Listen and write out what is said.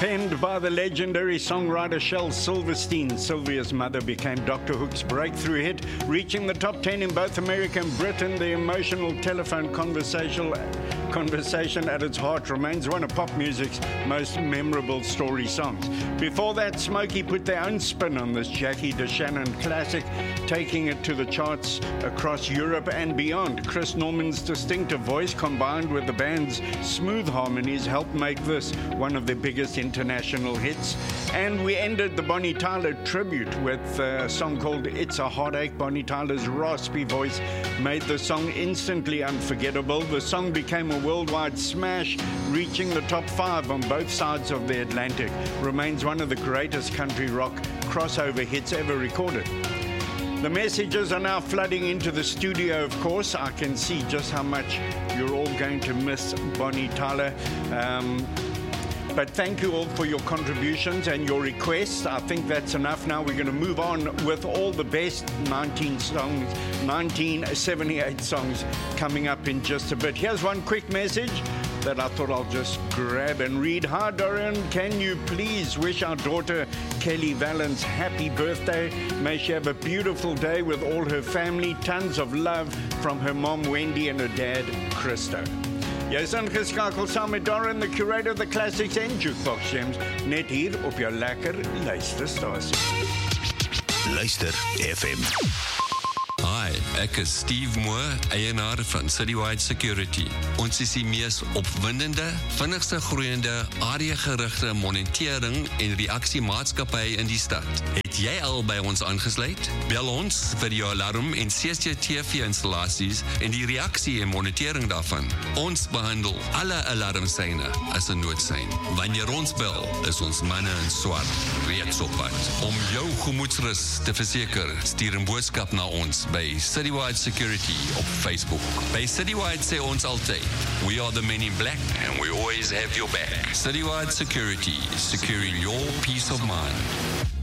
Penned by the legendary songwriter Shel Silverstein, Sylvia's Mother became Dr. Hook's breakthrough hit, reaching the top 10 in both America and Britain. The emotional telephone conversation at its heart remains one of pop music's most memorable story songs. Before that, Smokey put their own spin on this Jackie DeShannon classic, taking it to the charts across Europe and beyond. Chris Norman's distinctive voice combined with the band's smooth harmonies helped make this one of their biggest international hits. And we ended the Bonnie Tyler tribute with a song called It's a Heartache. Bonnie Tyler's raspy voice made the song instantly unforgettable. The song became a worldwide smash, reaching the top 5 on both sides of the Atlantic. Remains one of the greatest country rock crossover hits ever recorded. The messages are now flooding into the studio, of course. I can see just how much you're all going to miss Bonnie Tyler. But thank you all for your contributions and your requests. I think that's enough now. We're going to move on with all the best 1978 songs coming up in just a bit. Here's one quick message that I thought I'll just grab and read. Hi, Dorian. Can you please wish our daughter Kelly Valens happy birthday? May she have a beautiful day with all her family. Tons of love from her mom, Wendy, and her dad, Christo. Jy is ingeskakel saam met Dorian, the curator of the classics and jukebox gems, net hier op jou lekker luisterstasie. Luister FM. Hi, ek is Steve Moore, eienaar van Citywide Security. Ons is die mees opwindende, vinnigste groeiende, areagerigte monitering en reaksiemaatskappy in die stad. Het jy al by ons aangesluit? Bel ons vir jou alarm en CCTV installasies en die reaksie en monitering daarvan. Ons behandel alle alarmsyne as 'n noodsein. Wanneer ons bel, is ons manne in swart reeds op pad. Om jou gemoedsrus te verseker, stuur 'n boodskap na ons by Citywide Security op Facebook. By Citywide sê ons altyd, we are the men in black and we always have your back. Citywide Security, securing your peace of mind.